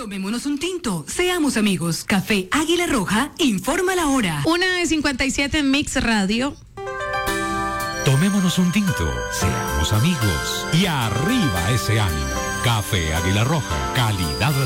Tomémonos un tinto, seamos amigos. Café Águila Roja, informa la hora. 1:57 en Mix Radio. Tomémonos un tinto, seamos amigos y arriba ese ánimo. Café Águila Roja, calidad